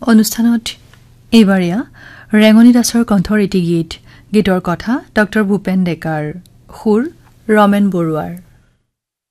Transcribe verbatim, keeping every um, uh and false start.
অনুষ্ঠানত এইবাৰিয়া ৰেঙনি দাসৰ কণ্ঠৰ এটি গীত গীতৰ কথা ডক্টৰ ভূপেন ডেকাৰ সুৰ ৰমেন বৰুৱাৰ।